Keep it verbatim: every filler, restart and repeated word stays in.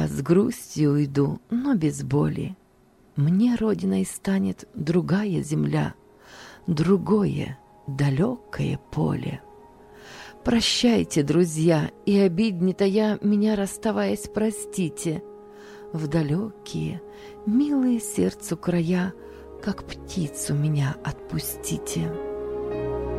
Я с грустью уйду, но без боли. Мне родиной станет другая земля, другое далекое поле. Прощайте, друзья, и обидне тая меня расставаясь простите. В далекие, милые сердцу края, как птицу меня отпустите.